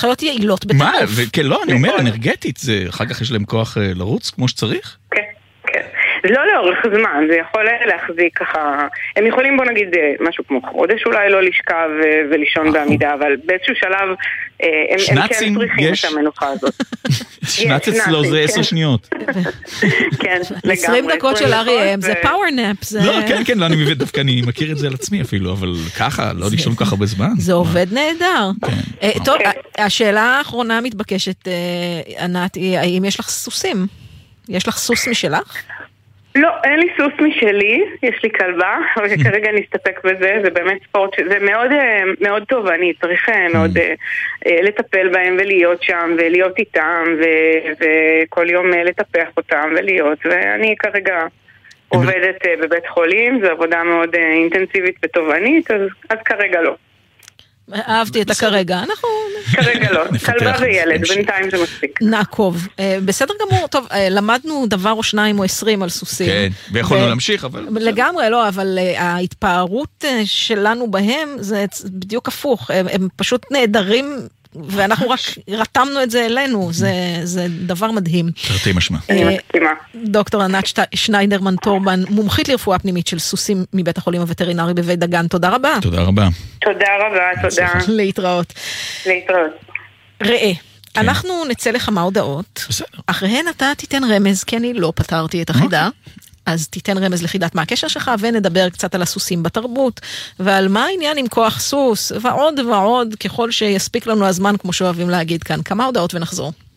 חיות יעילות בטירוף. מה? וכן, לא, אני אומר, אנרגטית, אחר כך יש להם כוח לרוץ כמו שצריך? כן, כן. זה לא לאורך זמן, זה יכול להחזיק ככה, הם יכולים בוא נגיד משהו כמו חודש אולי לא לשכב ולישון בעמידה, אבל באיזשהו שלב הם כן צריכים את המנוחה הזאת. שנץ אצלו זה 10 שניות. כן, 20 דקות של R.E.M. זה פאוור נאפ. לא, כן, כן, לא, אני מבין, דווקא אני מכיר את זה על עצמי אפילו, אבל ככה, לא לישון ככה הרבה זמן. זה עובד נהדר. טוב, השאלה האחרונה המתבקשת, ענת, היא האם יש לך סוסים? יש לך סוס משלך? לא, אין לי סוס משלי, יש לי כלבה, אבל כרגע נסתפק בזה, זה באמת ספורט, זה מאוד, מאוד תובעני, צריך מאוד לטפל בהם ולהיות שם, ולהיות איתם, וכל יום לטפח אותם ולהיות, ואני כרגע עובדת בבית חולים, זו עבודה מאוד אינטנסיבית ותובענית, אז כרגע לא. אהבתי את הכרגע, אנחנו... כרגע לא, כלבה וילד, בינתיים זה מספיק. נעקוב. בסדר גמור, טוב, למדנו דבר או 2 או 20 על סוסים. כן, ויכולנו להמשיך, אבל... לגמרי, לא, אבל ההתפארות שלנו בהם זה בדיוק הפוך, הם פשוט נהדרים, ואנחנו רק רתמנו את זה אלינו, זה דבר מדהים. תרתי משמע. אני מסכימה. דוקטור ענת שניידרמן טורבן, מומחית לרפואה פנימית של סוסים מבית החולים הווטרינרי בבית דגן, תודה רבה. תודה רבה. תודה רבה, תודה. להתראות. להתראות. ראה, אנחנו נצא לכמה הודעות, אחריהן אתה תיתן רמז, כי אני לא פתרתי את החידה. אז תיתן רמז לחידת מה הקשר שלך, ונדבר קצת על הסוסים בתרבות, ועל מה העניין עם כוח סוס, ועוד ועוד, ככל שיספיק לנו הזמן, כמו שאוהבים להגיד כאן. כמה הודעות ונחזור.